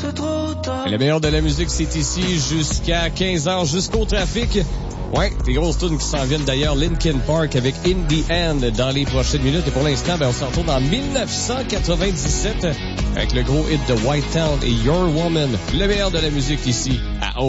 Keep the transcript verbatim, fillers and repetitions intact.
Le meilleur de la musique, c'est ici jusqu'à quinze heures, jusqu'au trafic. Ouais, des grosses tunes qui s'en viennent d'ailleurs. Linkin Park avec In the End dans les prochaines minutes. Et pour l'instant, ben, on se retourne en dix-neuf cent quatre-vingt-dix-sept avec le gros hit de White Town et Your Woman. Le meilleur de la musique ici à